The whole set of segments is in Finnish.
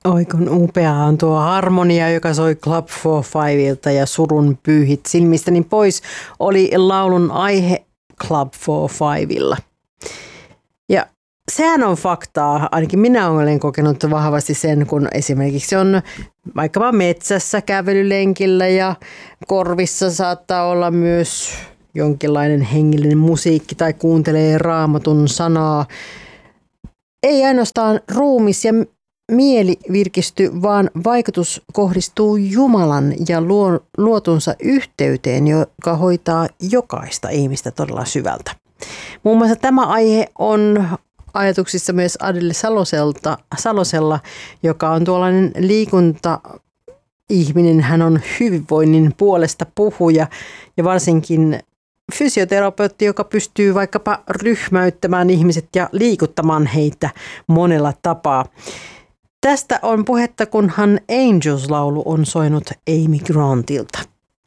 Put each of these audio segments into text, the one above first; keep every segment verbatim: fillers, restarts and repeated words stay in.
Oi kun upeaa on tuo harmonia, joka soi Club for Fiveilta ja surun pyyhit silmistäni pois, oli laulun aihe Club for Fiveilla. Ja sehän on faktaa, ainakin minä olen kokenut vahvasti sen, kun esimerkiksi on vaikkapa metsässä kävelylenkillä ja korvissa saattaa olla myös jonkinlainen hengellinen musiikki tai kuuntelee raamatun sanaa. Ei ainoastaan ruumis ja mieli virkisty, vaan vaikutus kohdistuu Jumalan ja luotunsa yhteyteen, joka hoitaa jokaista ihmistä todella syvältä. Muun muassa tämä aihe on ajatuksissa myös Adele Saloselta, Salosella, joka on tuollainen liikunta-ihminen. Hän on hyvinvoinnin puolesta puhuja ja varsinkin fysioterapeutti, joka pystyy vaikkapa ryhmäyttämään ihmiset ja liikuttamaan heitä monella tapaa. Tästä on puhetta, kunhan Angels-laulu on soinut Amy Grantilta.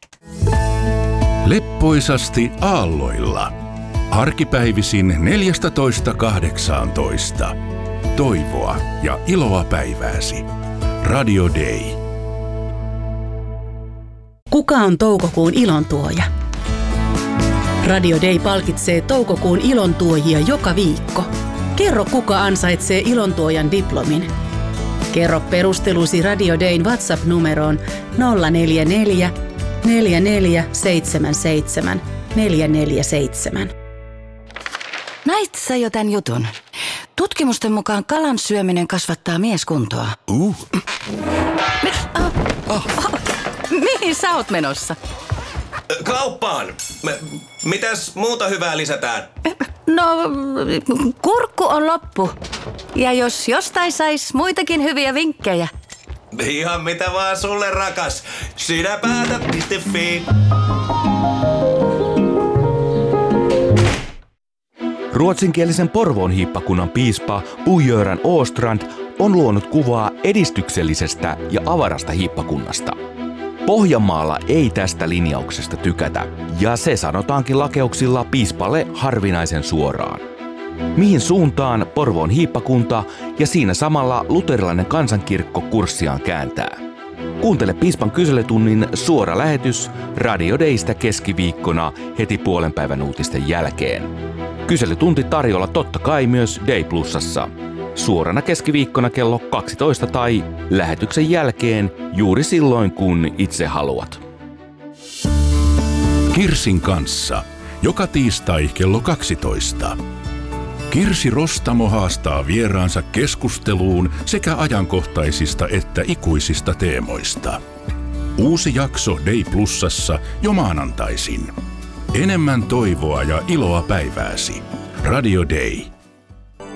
Leppoisasti aalloilla. Arkipäivisin neljätoista kahdeksantoista. Toivoa ja iloa päivääsi. Radio Day. Kuka on toukokuun ilontuoja? Radio Day palkitsee toukokuun ilontuojia joka viikko. Kerro, kuka ansaitsee ilontuojan diplomin. Kerro perustelusi Radio Dayn WhatsApp-numeroon nolla neljä neljä, neljä neljä seitsemän seitsemän, neljä neljä seitsemän. Näit sä jo tän jutun? Tutkimusten mukaan kalan syöminen kasvattaa mieskuntoa. Uh. Oh. Oh. Mihin sä oot menossa? Kauppaan! Mitäs muuta hyvää lisätään? No, kurkku on loppu. Ja jos jostain sais muitakin hyviä vinkkejä. Ihan mitä vaan sulle, rakas. Sinä päätät piste fi. Ruotsinkielisen Porvoon hiippakunnan piispa Bo-Göran Åstrand on luonut kuvaa edistyksellisestä ja avarasta hiippakunnasta. Pohjanmaalla ei tästä linjauksesta tykätä, ja se sanotaankin lakeuksilla piispalle harvinaisen suoraan. Mihin suuntaan Porvoon hiippakunta ja siinä samalla luterilainen kansankirkko kurssiaan kääntää? Kuuntele piispan kyselytunnin suora lähetys Radio Daystä keskiviikkona heti puolen päivän uutisten jälkeen. Kyselytunti tarjolla totta kai myös Day Plusassa. Suorana keskiviikkona kello kaksitoista tai lähetyksen jälkeen juuri silloin, kun itse haluat. Kirsin kanssa. Joka tiistai kello kaksitoista. Kirsi Rostamo haastaa vieraansa keskusteluun sekä ajankohtaisista että ikuisista teemoista. Uusi jakso Day Plusassa jo maanantaisin. Enemmän toivoa ja iloa päivääsi. Radio Day.